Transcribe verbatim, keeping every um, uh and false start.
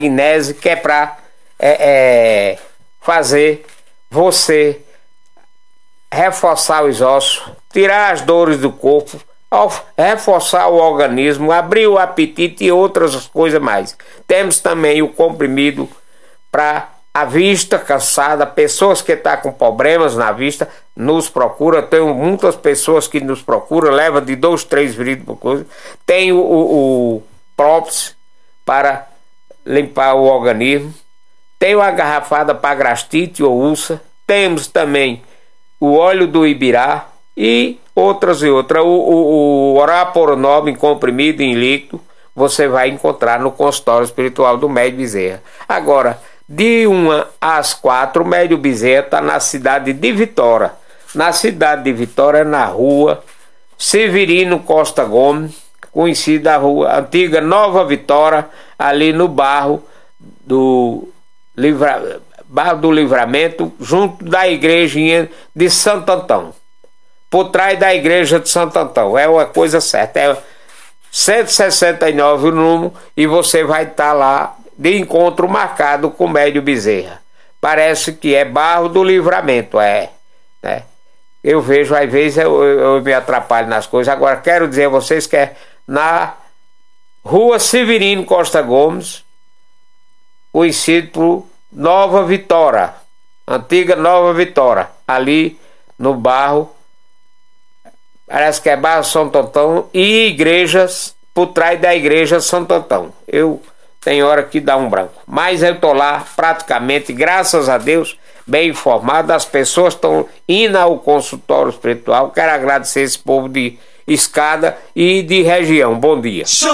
magnésio, que é para é, é, fazer você reforçar os ossos, tirar as dores do corpo, reforçar o organismo, abrir o apetite e outras coisas mais. Temos também o comprimido para a vista cansada, pessoas que estão com problemas na vista, nos procura. Tem muitas pessoas que nos procuram, leva de dois, três vidros por coisa. Tem o, o, o Props para limpar o organismo. Tem a garrafada para gastrite ou úlcera. Temos também o óleo do ibirá e outras e outras. O, o, o Orapornol em comprimido, em líquido, você vai encontrar no consultório espiritual do Médio Bezerra. Agora, de uma às quatro, o Médio Bezerra está na cidade de Vitória. Na cidade de Vitória, na rua Severino Costa Gomes, conhecida a rua antiga Nova Vitória, ali no bairro do, Livra, bairro do Livramento, junto da igrejinha de Santo Antão. Por trás da igreja de Santo Antão. É uma coisa certa. É cento e sessenta e nove o número e você vai estar lá de encontro marcado com o Médio Bezerra. Parece que é bairro do Livramento, é, né? Eu vejo, às vezes eu, eu, eu me atrapalho nas coisas. Agora quero dizer a vocês que é na rua Severino Costa Gomes, conhecido por Nova Vitória, antiga Nova Vitória, ali no bairro, parece que é bairro Santo Antão, e igrejas por trás da igreja Santo Antão. Eu tem hora que dá um branco, mas eu tô lá praticamente, graças a Deus, bem informado. As pessoas estão indo ao consultório espiritual. Quero agradecer esse povo de Escada e de região. Bom dia.